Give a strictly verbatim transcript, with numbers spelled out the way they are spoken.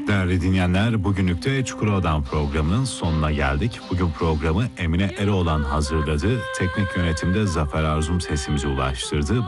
Değerli dinleyenler, bugünlük de Çukurova'dan programının sonuna geldik. Bugün programı Emine Eroğlan hazırladı. Teknik yönetimde Zafer Arzum sesimizi ulaştırdı.